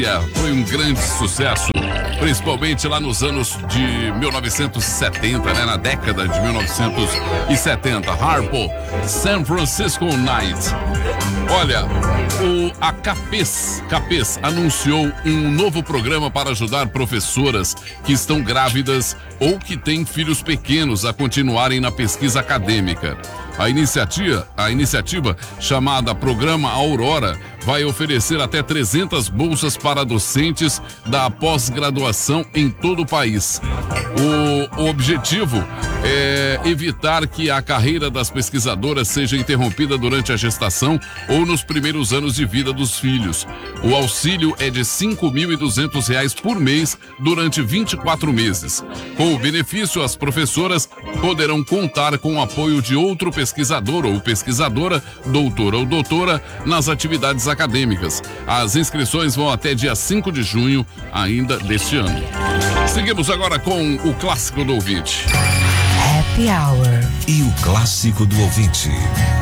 Foi um grande sucesso, principalmente lá nos anos de 1970, né? Na década de 1970. Harpo, San Francisco Night. Olha, a CAPES anunciou um novo programa para ajudar professoras que estão grávidas ou que têm filhos pequenos a continuarem na pesquisa acadêmica. A iniciativa chamada Programa Aurora vai oferecer até 300 bolsas para docentes da pós-graduação em todo o país. O objetivo é evitar que a carreira das pesquisadoras seja interrompida durante a gestação ou nos primeiros anos de vida dos filhos. O auxílio é de R$ 5.200 por mês durante 24 meses. Com o benefício, as professoras poderão contar com o apoio de outro pesquisador ou pesquisadora, doutor ou doutora, nas atividades acadêmicas. As inscrições vão até dia 5 de junho ainda deste ano. Seguimos agora com o clássico do ouvinte. Happy Hour. E o clássico do ouvinte.